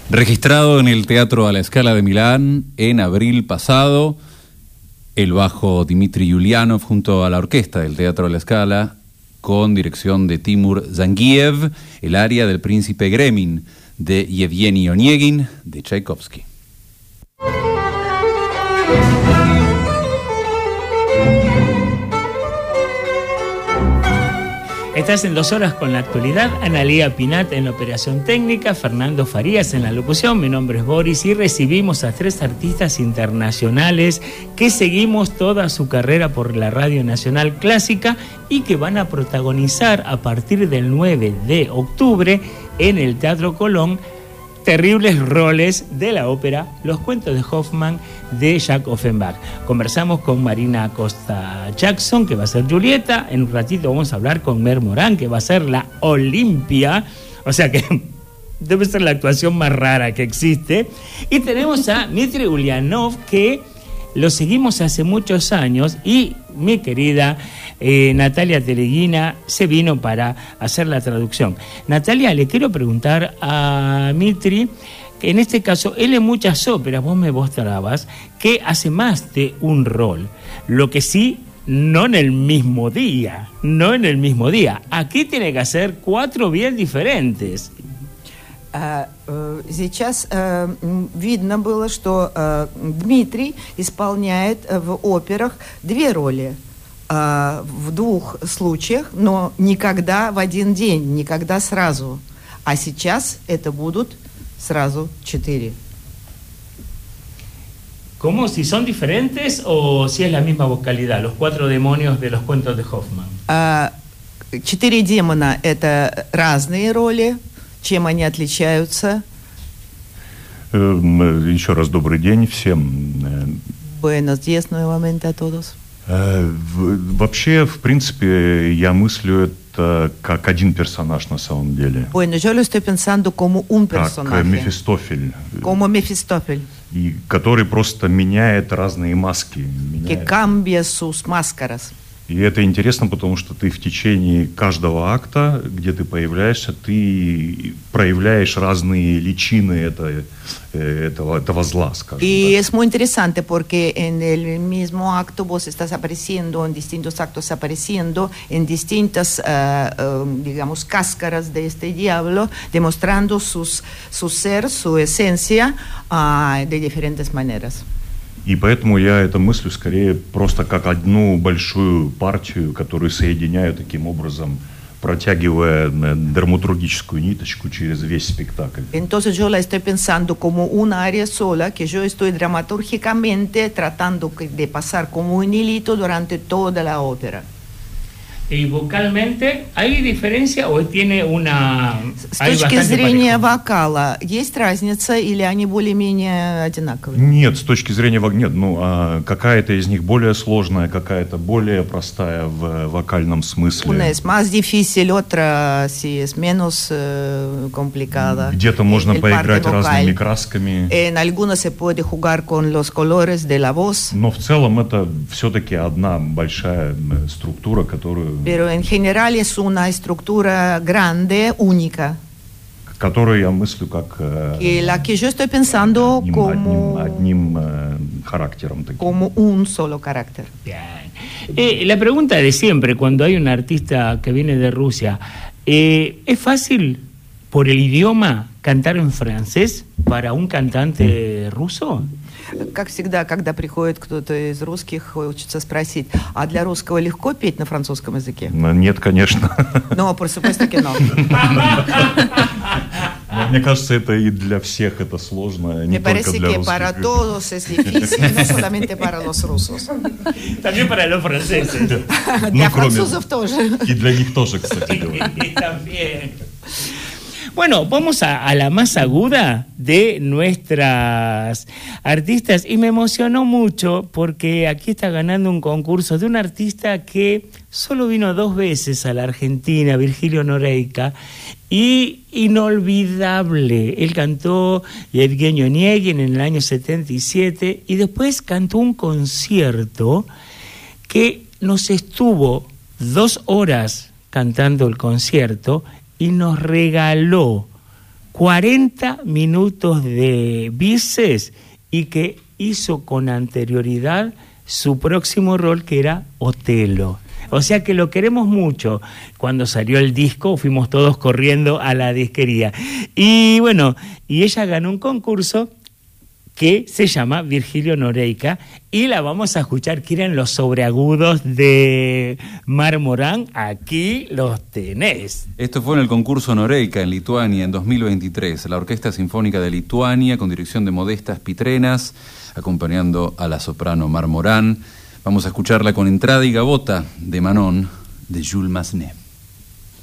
Registrado en el Teatro alla Scala de Milán en abril pasado, el bajo Dmitri Ulyanov junto a la orquesta del Teatro alla Scala, con dirección de Timur Zangiev, el aria del Príncipe Gremin de Yevgeny Onegin de Tchaikovsky. Estás en 2 horas con la actualidad. Analía Pinat en la operación técnica, Fernando Farías en la locución. Mi nombre es Boris y recibimos a 3 artistas internacionales que seguimos toda su carrera por la Radio Nacional Clásica y que van a protagonizar a partir del 9 de octubre en el Teatro Colón terribles roles de la ópera Los cuentos de Hoffmann de Jacques Offenbach. Conversamos con Marina Acosta Jackson, que va a ser Julieta. En un ratito vamos a hablar con Mer Morán, que va a ser la Olimpia. O sea que debe ser la actuación más rara que existe. Y tenemos a Dmitri Ulyanov, que lo seguimos hace muchos años, y mi querida Natalia Teleguina se vino para hacer la traducción. Natalia, le quiero preguntar a Dmitri, que en este caso, él en muchas óperas, vos me mostrabas, que hace más de un rol. Lo que sí, no en el mismo día. Aquí tiene que hacer 4 bien diferentes. Сейчас видно было, что Дмитрий исполняет в операх 2 роли. В 2 случаях, но никогда в один день, никогда сразу. А сейчас это будут сразу 4. ¿Cómo? ¿Si son diferentes o si es la misma vocalidad? Los 4 demonios de los cuentos de Hoffmann. 4 демона — это разные роли. Чем они отличаются? Еще раз добрый день всем. Buenos días nuevamente a todos. Вообще, в принципе, я мыслю это как один персонаж на самом деле. Bueno, yo lo estoy pensando como un personaje. Как Мефистофель. Como Mefistófelь. И который просто меняет разные маски. Que cambia sus máscaras. И это интересно, потому что ты в течение каждого акта, где ты появляешься, ты проявляешь разные личины этого зла, скажем Y так. es muy interesante porque en el mismo acto vos estás apareciendo, en distintos actos apareciendo, en distintas, digamos, cáscaras de este diablo, demostrando su ser, su esencia, de diferentes maneras. И поэтому я это мыслю скорее просто как одну большую партию, которую соединяю таким образом, протягивая драматургическую ниточку через весь спектакль. Entonces yo la estoy pensando como una área sola, que yo estoy dramatúrgicamente tratando de pasar como un hilito durante toda la ópera. ¿Y vocalmente hay diferencia o tiene una... С точки зрения вокала есть разница или они более-менее одинаковые? Нет, с точки зрения нет, какая-то из них более сложная, какая-то более простая в вокальном смысле. Una es más difícil, otra sí es menos complicada. Где-то можно поиграть разными красками. En algunas se puede jugar con los colores de la voz. Но в целом это все-таки одна большая структура, которую... Pero en general es una estructura grande, única. Которую я мыслю как la que yo estoy pensando одним характером таким. Como un solo carácter. Bien. La pregunta de siempre, cuando hay un artista que viene de Rusia, ¿es fácil por el idioma cantar en francés para un cantante ruso? Как всегда, когда приходит кто-то из русских, хочется спросить, а для русского легко петь на французском языке? Нет, конечно. No, por supuesto que no. Мне кажется, это и для всех это сложно, не Me только parece для que русских. para todos es difícil, no solamente para los rusos. También para los franceses. Для французов тоже. И для них тоже, кстати говоря. Y también. Bueno, vamos a la más aguda de nuestras artistas y me emocionó mucho porque aquí está ganando un concurso de un artista que solo vino 2 veces a la Argentina, Virgilio Noreika, y inolvidable. Él cantó Yevgeny Onegin en el año 77 y después cantó un concierto que nos estuvo 2 horas cantando el concierto y nos regaló 40 minutos de bises y que hizo con anterioridad su próximo rol, que era Otelo. O sea que lo queremos mucho. Cuando salió el disco fuimos todos corriendo a la disquería. Y bueno, y ella ganó un concurso que se llama Virgilio Noreika, y la vamos a escuchar. ¿Quieren los sobreagudos de Marmorán? Aquí los tenés. Esto fue en el concurso Noreika en Lituania en 2023. La Orquesta Sinfónica de Lituania, con dirección de Modestas Pitrenas, acompañando a la soprano Marmorán. Vamos a escucharla con Entrada y Gavota de Manon, de Jules Massenet.